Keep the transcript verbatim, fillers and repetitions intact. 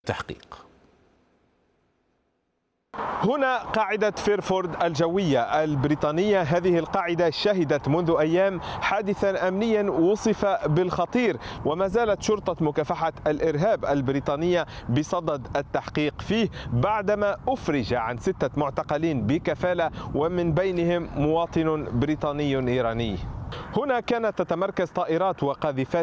تحقيق. هنا قاعدة فيرفورد الجوية البريطانية. هذه القاعدة شهدت منذ أيام حادثا أمنيا وصف بالخطير، وما زالت شرطة مكافحة الإرهاب البريطانية بصدد التحقيق فيه بعدما أفرج عن ستة معتقلين بكفالة، ومن بينهم مواطن بريطاني إيراني. هنا كانت تتمركز طائرات وقاذفات